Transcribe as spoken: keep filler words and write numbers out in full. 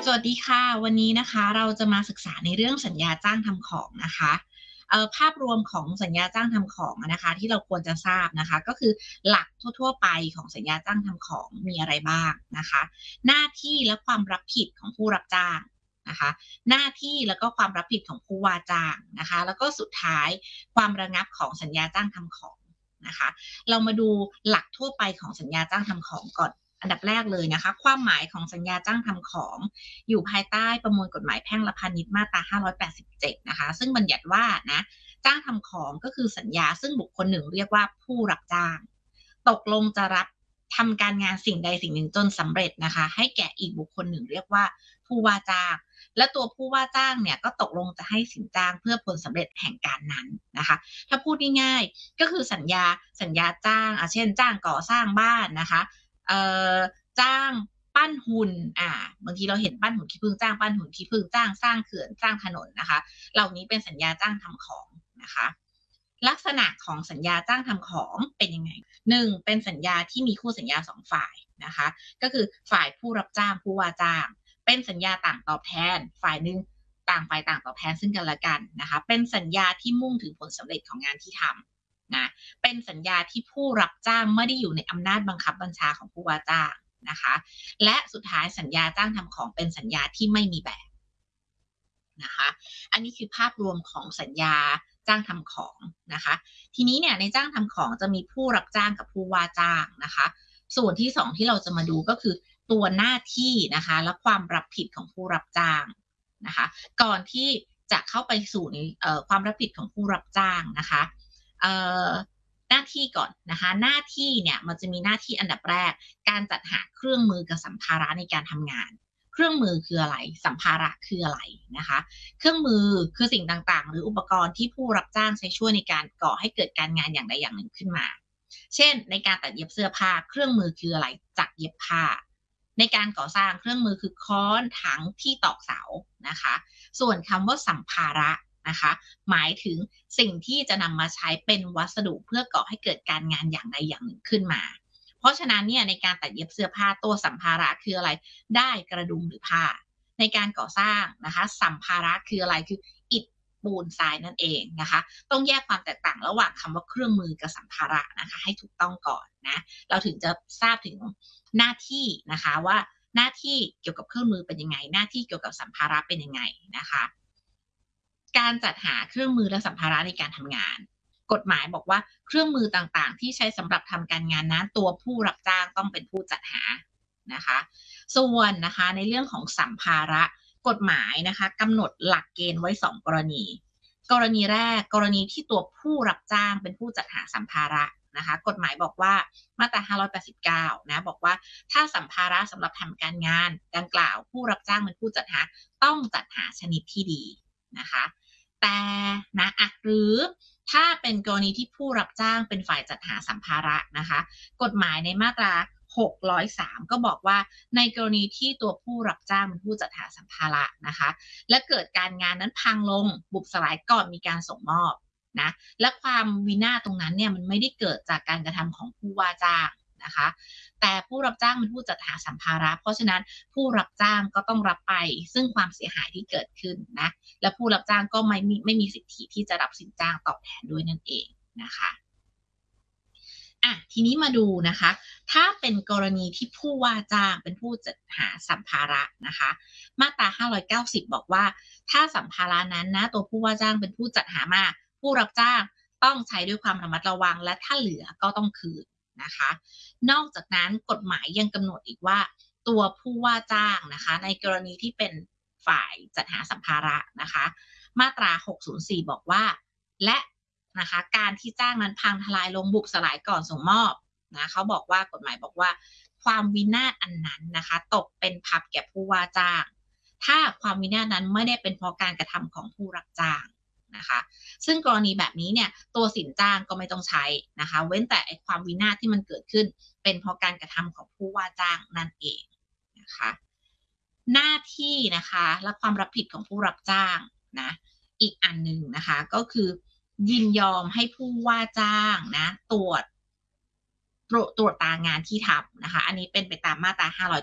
สวัสดีค่ะวันนี้นะคะเราจะมาศึกษาในเรื่องสัญญาจ้างทำของนะคะเอ่อภาพรวมของสัญญาจ้างทำของอะนะคะที่เราควรจะทราบนะคะก็คือหลักทั่วๆไปของสัญญาจ้างทำของมีอะไรบ้างนะคะหน้าที่และความรับผิดของผู้รับจ้างนะคะหน้าที่แล้วก็ความรับผิดของผู้ว่าจ้างนะคะแล้วก็สุดท้ายความระงับของสัญญาจ้างทำของนะคะเรามาดูหลักทั่วไปของสัญญาจ้างทำของก่อนอันดับแรกเลยนะคะความหมายของสัญญาจ้างทำของ อยู่ภายใต้ประมวลกฎหมายแพ่งและพาณิชย์มาตราห้าร้อยแปดสิบเจ็ดนะคะซึ่งบัญญัติว่านะจ้างทำของก็คือสัญญาซึ่งบุคคลหนึ่งเรียกว่าผู้รับจ้างตกลงจะรับทำการงานสิ่งใดสิ่งหนึ่งจนสำเร็จนะคะให้แก่อีกบุคคลหนึ่งเรียกว่าผู้ว่าจ้างและตัวผู้ว่าจ้างเนี่ยก็ตกลงจะให้สินจ้างเพื่อผลสำเร็จแห่งการนั้นนะคะถ้าพูดง่ายๆก็คือสัญญาสัญญาจ้างอ่ะเช่นจ้างก่อสร้างบ้านนะคะเอ่อจ้าง ปั้นหุ่นอ่าบางทีเราเห็นปั้นหุ่นขี้ผึ้งจ้างปั้นหุ่นขี้ผึ้งจ้างสร้างเขื่อนสร้างถนนนะคะเหล่านี้เป็นสัญญาจ้างทำของนะคะลักษณะของสัญญาจ้างทำของเป็นยังไงหนึ่งเป็นสัญญาที่มีคู่สัญญาสองฝ่ายนะคะก็คือฝ่ายผู้รับจ้างผู้ว่าจ้างเป็นสัญญาต่างตอบแทนฝ่ายหนึ่งต่างฝ่ายต่างตอบแทนซึ่งกันและกันนะคะเป็นสัญญาที่มุ่งถึงผลสำเร็จของงานที่ทำนะเป็นสัญญาที่ผู้รับจ้างไม่ได้อยู่ในอำนาจบังคับบัญชาของผู้ว่าจ้างนะคะและสุดท้ายสัญญาจ้างทำของเป็นสัญญาที่ไม่มีแบบนะคะอันนี้คือภาพรวมของสัญญาจ้างทำของนะคะทีนี้เนี่ยในจ้างทำของจะมีผู้รับจ้างกับผู้ว่าจ้างนะคะส่วนที่สองที่เราจะมาดูก็คือตัวหน้าที่นะคะและความรับผิดของผู้รับจ้างนะคะก่อนที่จะเข้าไปสู่ในความรับผิดของผู้รับจ้างนะคะหน้าที่ก่อนนะคะหน้าที่เนี่ยมันจะมีหน้าที่อันดับแรกการจัดหาเครื่องมือกับสัมภาระในการทำงานเครื่องมือคืออะไรสัมภาระคืออะไรนะคะเครื่องมือคือสิ่งต่างๆหรืออุปกรณ์ที่ผู้รับจ้างใช้ช่วยในการก่อให้เกิดการงานอย่างใดอย่างหนึ่งขึ้นมาเช่นในการตัดเย็บเสื้อผ้าเครื่องมือคืออะไรจักรเย็บผ้าในการก่อสร้างเครื่องมือคือค้อนถังที่ตอกเสานะคะส่วนคำว่าสัมภาระนะคะหมายถึงสิ่งที่จะนำมาใช้เป็นวัสดุเพื่อก่อให้เกิดการงานอย่างใดอย่างหนึ่งขึ้นมาเพราะฉะนั้นเนี่ยในการตัดเย็บเสื้อผ้าตัวสัมภาระคืออะไรได้กระดุมหรือผ้าในการก่อสร้างนะคะสัมภาระคืออะไรคืออิฐปูนทรายนั่นเองนะคะต้องแยกความแตกต่างระหว่างคำว่าเครื่องมือกับสัมภาระนะคะให้ถูกต้องก่อนนะเราถึงจะทราบถึงหน้าที่นะคะว่าหน้าที่เกี่ยวกับเครื่องมือเป็นยังไงหน้าที่เกี่ยวกับสัมภาระเป็นยังไงนะคะการจัดหาเครื่องมือและสัมภาระในการทำงานกฎหมายบอกว่าเครื่องมือต่างๆที่ใช้สำหรับทำการงานนั้นตัวผู้รับจ้างต้องเป็นผู้จัดหานะคะส่วนนะคะในเรื่องของสัมภาระกฎหมายนะคะกำหนดหลักเกณฑ์ไว้สองกรณีกรณีแรกกรณีที่ตัวผู้รับจ้างเป็นผู้จัดหาสัมภาระนะคะกฎหมายบอกว่ามาตราห้าร้อยแปดสิบเก้านะบอกว่าถ้าสัมภาระสำหรับทำการงานดังกล่าวผู้รับจ้างเป็นผู้จัดหาต้องจัดหาชนิดที่ดีนะคะแต่นะอ่ะหรือถ้าเป็นกรณีที่ผู้รับจ้างเป็นฝ่ายจัดหาสัมภาระนะคะกฎหมายในมาตราหกร้อยสามก็บอกว่าในกรณีที่ตัวผู้รับจ้างเป็นผู้จัดหาสัมภาระนะคะและเกิดการงานนั้นพังลงบุบสลายก่อนมีการส่งมอบนะและความวินาศตรงนั้นเนี่ยมันไม่ได้เกิดจากการกระทำของผู้ว่าจ้างนะคะแต่ผู้รับจ้างเป็นผู้จัดหาสัมภาระเพราะฉะนั้นผู้รับจ้างก็ต้องรับไปซึ่งความเสียหายที่เกิดขึ้นนะและผู้รับจ้างก็ไม่มีไม่มีสิทธิที่จะรับสินจ้างตอบแทนด้วยนั่นเองนะคะอ่ะทีนี้มาดูนะคะถ้าเป็นกรณีที่ผู้ว่าจ้างเป็นผู้จัดหาสัมภาระนะคะมาตราห้าร้อยเก้าสิบบอกว่าถ้าสัมภาระนั้นนะตัวผู้ว่าจ้างเป็นผู้จัดหามาผู้รับจ้างต้องใช้ด้วยความระมัดระวังและถ้าเหลือก็ต้องคืนนะคะนอกจากนั้นกฎหมายยังกำหนดอีกว่าตัวผู้ว่าจ้างนะคะในกรณีที่เป็นฝ่ายจัดหาสัมภาระนะคะมาตราหกศูนย์สี่บอกว่าและนะคะการที่จ้างนั้นพังทลายลงบุบสลายก่อนส่งมอบนะเขาบอกว่ากฎหมายบอกว่าความวินาศอันนั้นนะคะตกเป็นภัพแก่ผู้ว่าจ้างถ้าความวินาศนั้นไม่ได้เป็นเพราะการกระทำของผู้รับจ้างนะคะซึ่งกรณีแบบนี้เนี่ยตัวสินจ้างก็ไม่ต้องใช้นะคะเว้นแต่ไอ้ความวินาศที่มันเกิดขึ้นเป็นเพราะการกระทำของผู้ว่าจ้างนั่นเองนะคะหน้าที่นะคะและความรับผิดของผู้รับจ้างนะอีกอันหนึ่งนะคะก็คือยินยอมให้ผู้ว่าจ้างนะตรวจตรวจตรวจตางานที่ทำนะคะอันนี้เป็นไปตามมาตราห้าร้อย